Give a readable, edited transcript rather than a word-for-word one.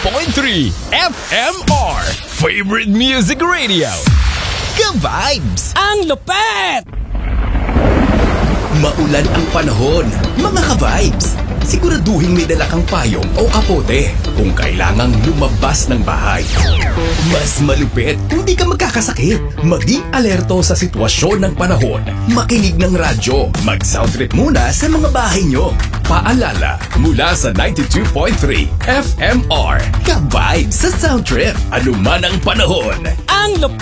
FMR Favorite Music Radio. Ka-vibes! Ang lupet! Maulan ang panahon, mga ka-vibes. Siguraduhin may dala kang payong o kapote kung kailangang lumabas ng bahay. Mas malupit kung di ka magkakasakit. Maging alerto sa sitwasyon ng panahon. Makinig ng radyo. Mag-sound trip muna sa mga bahay nyo. Paalala, mula sa 92.3 FMR. Ka-vibes sa sound trip. Anuman ang panahon. Ang lupet!